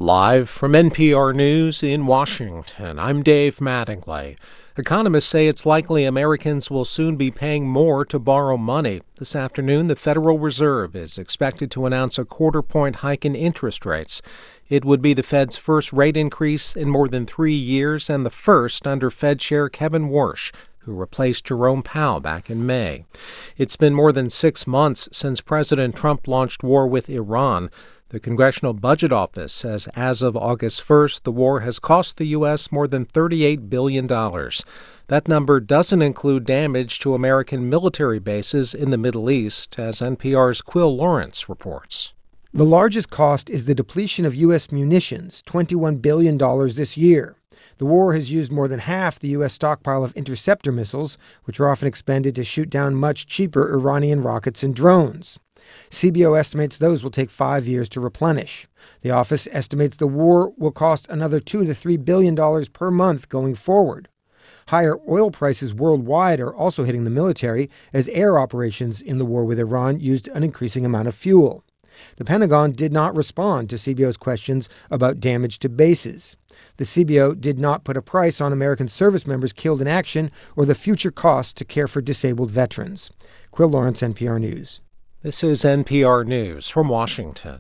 Live from NPR News in Washington, I'm Dave Mattingly. Economists say it's likely Americans will soon be paying more to borrow money. This afternoon, the Federal Reserve is expected to announce a quarter-point hike in interest rates. It would be the Fed's first rate increase in more than 3 years and the first under Fed Chair Kevin Warsh, who replaced Jerome Powell back in May. It's been more than 6 months since President Trump launched war with Iran. The Congressional Budget Office says as of August 1st, the war has cost the U.S. more than $38 billion. That number doesn't include damage to American military bases in the Middle East, as NPR's Quill Lawrence reports. The largest cost is the depletion of U.S. munitions, $21 billion this year. The war has used more than half the U.S. stockpile of interceptor missiles, which are often expended to shoot down much cheaper Iranian rockets and drones. CBO estimates those will take 5 years to replenish. The office estimates the war will cost another $2 to $3 billion per month going forward. Higher oil prices worldwide are also hitting the military, as air operations in the war with Iran used an increasing amount of fuel. The Pentagon did not respond to CBO's questions about damage to bases. The CBO did not put a price on American service members killed in action or the future costs to care for disabled veterans. Quill Lawrence, NPR News. This is NPR News from Washington.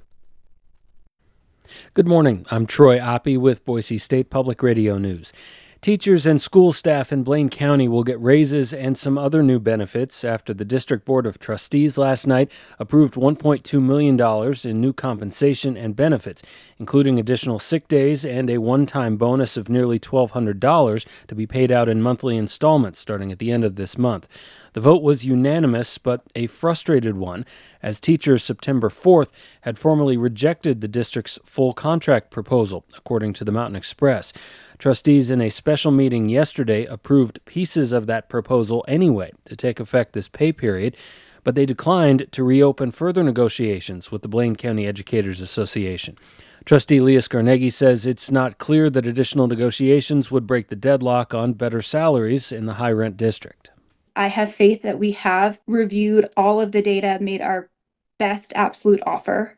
Good morning. I'm Troy Oppie with Boise State Public Radio News. Teachers and school staff in Blaine County will get raises and some other new benefits after the District Board of Trustees last night approved $1.2 million in new compensation and benefits, including additional sick days and a one-time bonus of nearly $1,200 to be paid out in monthly installments starting at the end of this month. The vote was unanimous, but a frustrated one, as teachers September 4th had formally rejected the district's full contract proposal, according to the Mountain Express. Trustees in a special meeting yesterday approved pieces of that proposal anyway to take effect this pay period, but they declined to reopen further negotiations with the Blaine County Educators Association. Trustee Leah Scarneggi says it's not clear that additional negotiations would break the deadlock on better salaries in the high-rent district. I have faith that we have reviewed all of the data, made our best absolute offer.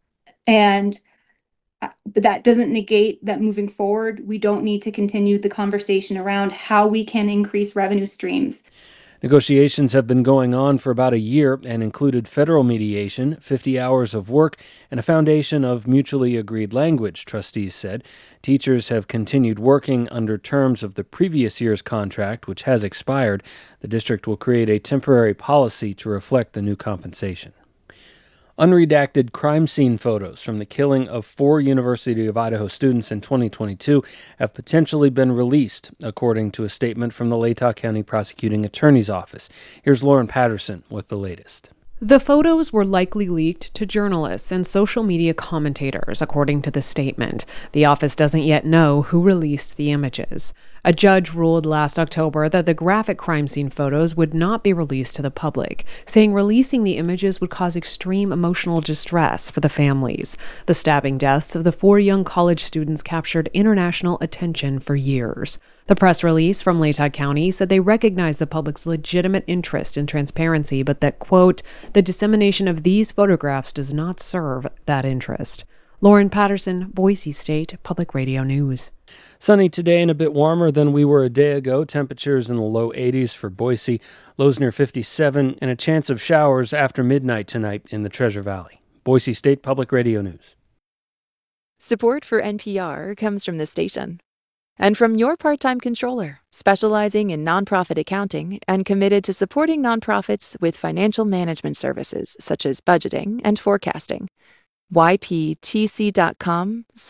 But that doesn't negate that moving forward, we don't need to continue the conversation around how we can increase revenue streams. Negotiations have been going on for about a year and included federal mediation, 50 hours of work, and a foundation of mutually agreed language, trustees said. Teachers have continued working under terms of the previous year's contract, which has expired. The district will create a temporary policy to reflect the new compensation. Unredacted crime scene photos from the killing of 4 University of Idaho students in 2022 have potentially been released, according to a statement from the Latah County Prosecuting Attorney's Office. Here's Lauren Patterson with the latest. The photos were likely leaked to journalists and social media commentators, according to the statement. The office doesn't yet know who released the images. A judge ruled last October that the graphic crime scene photos would not be released to the public, saying releasing the images would cause extreme emotional distress for the families. The stabbing deaths of the 4 young college students captured international attention for years. The press release from Latah County said they recognize the public's legitimate interest in transparency, but that, quote, the dissemination of these photographs does not serve that interest. Lauren Patterson, Boise State Public Radio News. Sunny today and a bit warmer than we were a day ago. Temperatures in the low 80s for Boise, lows near 57, and a chance of showers after midnight tonight in the Treasure Valley. Boise State Public Radio News. Support for NPR comes from the station and from your part-time controller, specializing in nonprofit accounting and committed to supporting nonprofits with financial management services such as budgeting and forecasting. YPTC.com